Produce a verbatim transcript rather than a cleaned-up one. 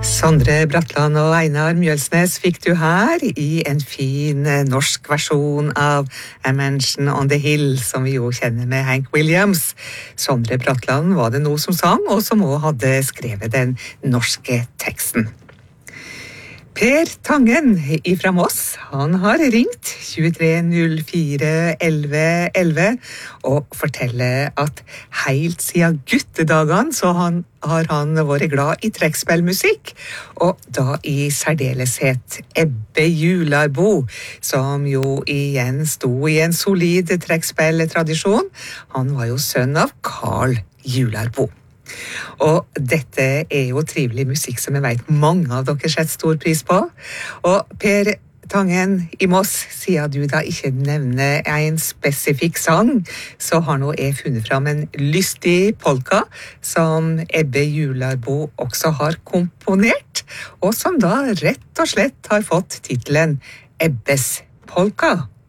Sondre Bratland og Einar Mjølsnes fikk du her i en fin norsk versjon av A Mansion on the Hill, som vi jo kjenner med Hank Williams. Sondre Bratland var det noe som sang, og som også hadde skrevet den norske teksten. Per Tangen ifra Moss, han har ringt tjuetre null fire elleve elleve og forteller at helt siden guttedagene så han, har han vært glad i trekkspillmusikk, og da i særdeleshet Ebbe Jularbo, som jo igjen sto i en solid trekkspilltradisjon. Han var jo sønn av Carl Jularbo. Og dette er jo trivelig musikk som jeg vet mange av dere setter stor pris på. Og Per Tangen i Moss, siden du da ikke nevner en spesifikk sang, så har nå jeg funnet fram en lystig polka som Ebbe Jularbo også har komponert, og som da rett og slett har fått titelen Ebbes polka.